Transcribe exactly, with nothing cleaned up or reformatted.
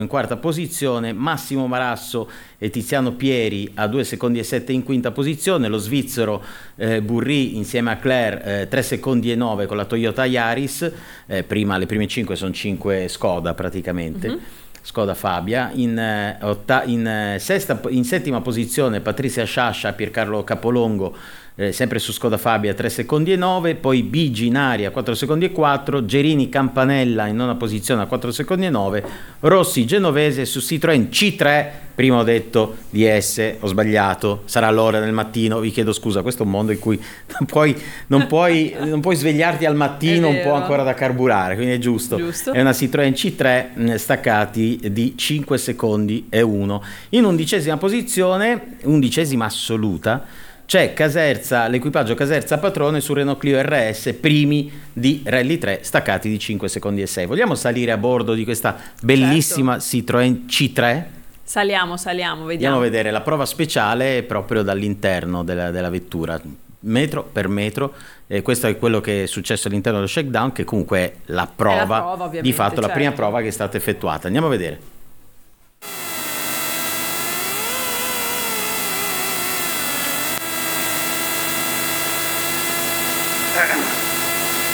In quarta posizione, Massimo Marasso e Tiziano Pieri a due secondi e sette in quinta posizione, lo svizzero eh, Burri insieme a Claire eh, tre secondi e nove con la Toyota Yaris, eh, prima, le prime cinque sono cinque Skoda praticamente. Mm-hmm. Skoda Fabia, in, eh, otta- in, eh, sesta, in settima posizione Patrizia Sciascia, Piercarlo Capolongo, eh, sempre su Skoda Fabia tre secondi e nove, poi Bigi in aria quattro secondi e quattro, Gerini Campanella in nona posizione a quattro secondi e nove, Rossi Genovese su Citroën C tre, prima ho detto D S, ho sbagliato, sarà l'ora del mattino, vi chiedo scusa, questo è un mondo in cui non puoi, non puoi, non puoi svegliarti al mattino un po' ancora da carburare, quindi è giusto, giusto. È una Citroën C tre, staccati di cinque secondi e uno. In undicesima posizione, undicesima assoluta, c'è Caserza, l'equipaggio Caserza Patrone su Renault Clio R S, primi di Rally tre, staccati di cinque secondi e sei. Vogliamo salire a bordo di questa bellissima certo. Citroën C tre? Saliamo, saliamo, vediamo. Andiamo a vedere la prova speciale proprio dall'interno della, della vettura, metro per metro. E questo è quello che è successo all'interno dello shakedown, che comunque è la prova, è la prova di fatto, certo. La prima prova che è stata effettuata. Andiamo a vedere.